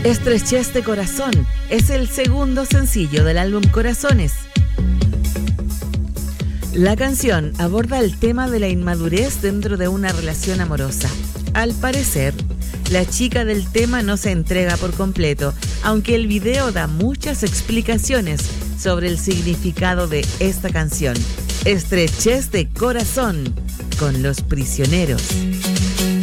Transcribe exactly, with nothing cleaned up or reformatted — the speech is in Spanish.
Estrechez de Corazón es el segundo sencillo del álbum Corazones. La canción aborda el tema de la inmadurez dentro de una relación amorosa. Al parecer, la chica del tema no se entrega por completo, aunque el video da muchas explicaciones sobre el significado de esta canción. Estrechez de Corazón con Los Prisioneros.